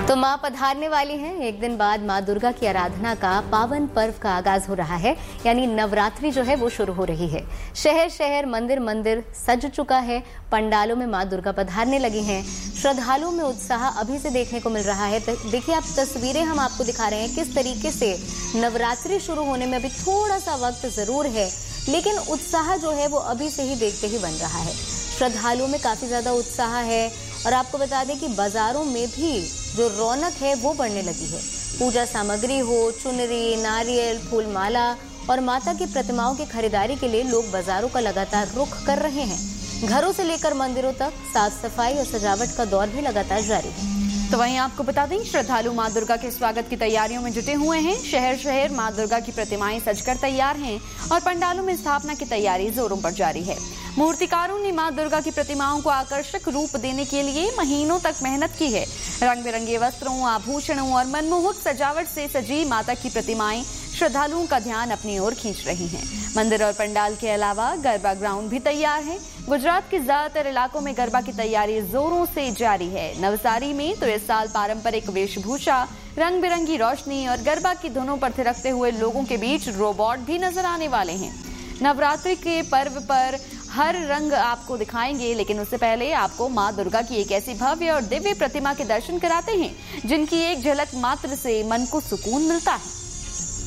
तो माँ पधारने वाली हैं। एक दिन बाद माँ दुर्गा की आराधना का पावन पर्व का आगाज हो रहा है, यानी नवरात्रि जो है वो शुरू हो रही है। शहर शहर मंदिर मंदिर सज चुका है। पंडालों में माँ दुर्गा पधारने लगी हैं। श्रद्धालुओं में उत्साह अभी से देखने को मिल रहा है। देखिए आप तस्वीरें हम आपको दिखा रहे हैं किस तरीके से नवरात्रि शुरू होने में अभी थोड़ा सा वक्त जरूर है, लेकिन उत्साह जो है वो अभी से ही देखते ही बन रहा है। श्रद्धालुओं में काफी ज्यादा उत्साह है और आपको बता दें कि बाजारों में भी जो रौनक है वो बढ़ने लगी है। पूजा सामग्री हो, चुनरी, नारियल, फूल माला और माता की प्रतिमाओं की खरीदारी के लिए लोग बाजारों का लगातार रुख कर रहे हैं। घरों से लेकर मंदिरों तक साफ सफाई और सजावट का दौर भी लगातार जारी है। तो वहीं आपको बता दें, श्रद्धालु मां दुर्गा के स्वागत की तैयारियों में जुटे हुए हैं। शहर शहर मां दुर्गा की प्रतिमाएं सजकर तैयार हैं और पंडालों में स्थापना की तैयारी जोरों पर जारी है। मूर्तिकारों ने मां दुर्गा की प्रतिमाओं को आकर्षक रूप देने के लिए महीनों तक मेहनत की है। रंग बिरंगे वस्त्रों, आभूषणों और मनमोहक सजावट से सजी माता की प्रतिमाएं श्रद्धालुओं का ध्यान अपनी ओर खींच रही हैं। मंदिर और पंडाल के अलावा गरबा ग्राउंड भी तैयार है। गुजरात के ज्यादातर इलाकों में गरबा की तैयारी जोरों से जारी है। नवसारी में तो इस साल पारंपरिक वेशभूषा, रंग बिरंगी रोशनी और गरबा की धुनों पर थिरकते हुए लोगों के बीच रोबोट भी नजर आने वाले हैं। नवरात्रि के पर्व पर हर रंग आपको दिखाएंगे, लेकिन उससे पहले आपको मां दुर्गा की एक ऐसी भव्य और दिव्य प्रतिमा के दर्शन कराते हैं जिनकी एक झलक मात्र से मन को सुकून मिलता है।